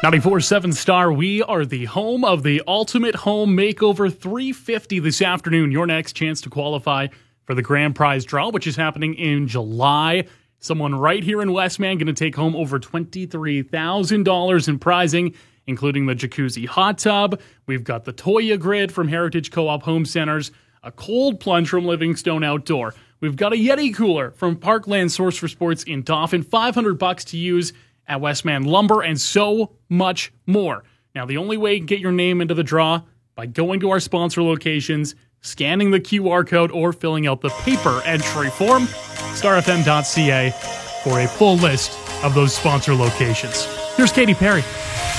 94.7 Star, we are the home of the Ultimate Home Makeover 350 this afternoon. Your next chance to qualify for the grand prize draw, which is happening in July. Someone right here in Westman going to take home over $23,000 in prizing, including the jacuzzi hot tub. We've got the Toya Grid from Heritage Co-op Home Centers, a cold plunge from Livingstone Outdoor. We've got a Yeti cooler from Parkland Source for Sports in Dauphin, $500 to use at Westman Lumber, and so much more. Now, the only way you can get your name into the draw by going to our sponsor locations, scanning the QR code, or filling out the paper entry form. StarFM.ca for a full list of those sponsor locations. Here's Katy Perry.